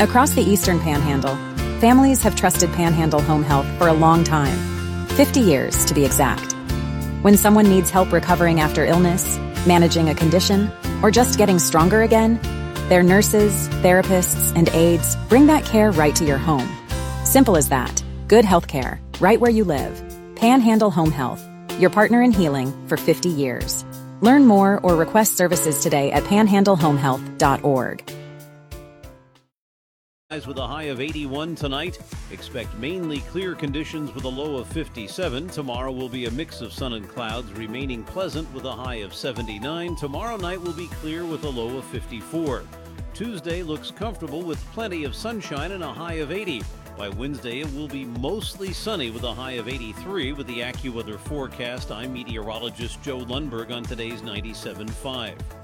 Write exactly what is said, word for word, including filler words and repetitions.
Across the Eastern Panhandle, families have trusted Panhandle Home Health for a long time, fifty years to be exact. When someone needs help recovering after illness, managing a condition, or just getting stronger again, their nurses, therapists, and aides bring that care right to your home. Simple as that. Good health care, right where you live. Panhandle Home Health, your partner in healing for fifty years. Learn more or request services today at panhandle home health dot org. With a high of eighty-one tonight. Expect mainly clear conditions with a low of fifty-seven. Tomorrow will be a mix of sun and clouds, remaining pleasant with a high of seventy-nine. Tomorrow night will be clear with a low of fifty-four. Tuesday looks comfortable with plenty of sunshine and a high of eighty. By Wednesday, it will be mostly sunny with a high of eighty-three. With the AccuWeather forecast, I'm meteorologist Joe Lundberg on today's ninety-seven point five.